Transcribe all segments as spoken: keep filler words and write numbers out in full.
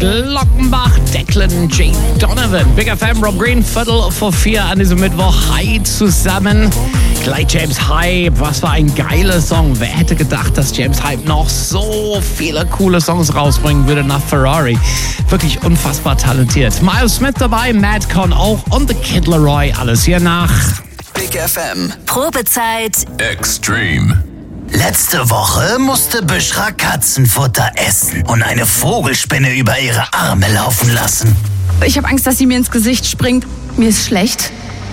Glockenbach, Declan J. Donovan, Big F M, Rob Green, Viertel vor vier an diesem Mittwoch. Hi zusammen. Gleich James Hype, was für ein geiler Song. Wer hätte gedacht, dass James Hype noch so viele coole Songs rausbringen würde nach Ferrari. Wirklich unfassbar talentiert. Miles Smith dabei, Madcon auch und The Kid Laroi. Alles hier nach Big F M. Probezeit Extreme. Letzte Woche musste Büschra Katzenfutter essen und eine Vogelspinne über ihre Arme laufen lassen. Ich habe Angst, dass sie mir ins Gesicht springt. Mir ist schlecht.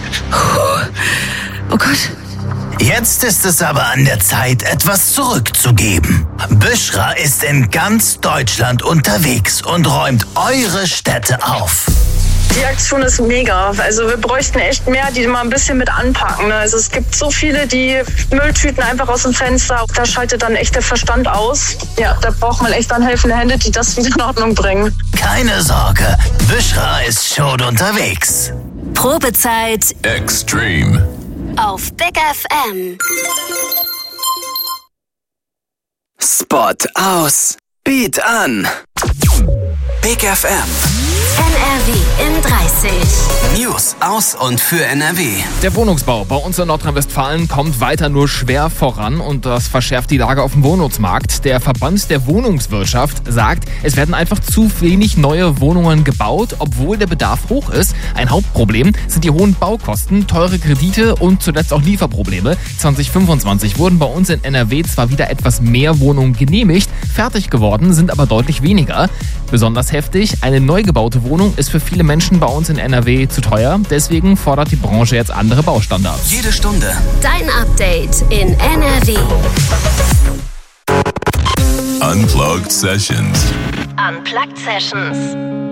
Oh Gott. Jetzt ist es aber an der Zeit, etwas zurückzugeben. Büschra ist in ganz Deutschland unterwegs und räumt eure Städte auf. Die Aktion ist mega. Also wir bräuchten echt mehr, die mal ein bisschen mit anpacken. Also es gibt so viele, die Mülltüten einfach aus dem Fenster. Da schaltet dann echt der Verstand aus. Ja, da braucht man echt dann helfende Hände, die das wieder in Ordnung bringen. Keine Sorge, Büschra ist schon unterwegs. Probezeit Extreme. auf Big F M. Spot aus. Beat an. Big F M. N R W in dreißig. News aus und für N R W. Der Wohnungsbau bei uns in Nordrhein-Westfalen kommt weiter nur schwer voran und das verschärft die Lage auf dem Wohnungsmarkt. Der Verband der Wohnungswirtschaft sagt, es werden einfach zu wenig neue Wohnungen gebaut, obwohl der Bedarf hoch ist. Ein Hauptproblem sind die hohen Baukosten, teure Kredite und zuletzt auch Lieferprobleme. zwanzig fünfundzwanzig wurden bei uns in N R W zwar wieder etwas mehr Wohnungen genehmigt, fertig geworden sind aber deutlich weniger. Besonders heftig, eine neu gebaute Wohnung ist für viele Menschen bei uns in N R W zu teuer. Deswegen fordert die Branche jetzt andere Baustandards. Jede Stunde Dein Update in N R W. Unplugged Sessions. Unplugged Sessions.